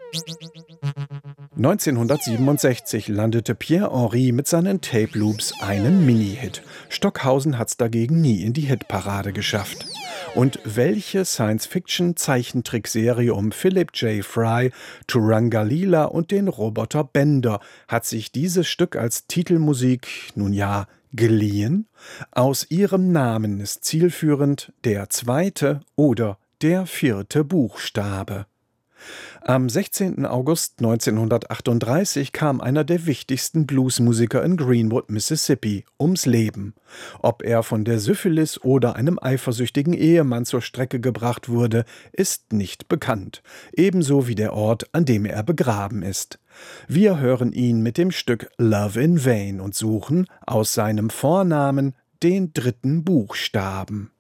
1967 landete Pierre Henry mit seinen Tape Loops einen Mini-Hit. Stockhausen hat's dagegen nie in die Hitparade geschafft. Und welche Science-Fiction-Zeichentrickserie um Philip J. Fry, Turangalila und den Roboter Bender hat sich dieses Stück als Titelmusik, nun ja, geliehen? Aus ihrem Namen ist zielführend der zweite oder der vierte Buchstabe. Am 16. August 1938 kam einer der wichtigsten Bluesmusiker in Greenwood, Mississippi, ums Leben. Ob er von der Syphilis oder einem eifersüchtigen Ehemann zur Strecke gebracht wurde, ist nicht bekannt. Ebenso wie der Ort, an dem er begraben ist. Wir hören ihn mit dem Stück Love in Vain und suchen aus seinem Vornamen den dritten Buchstaben.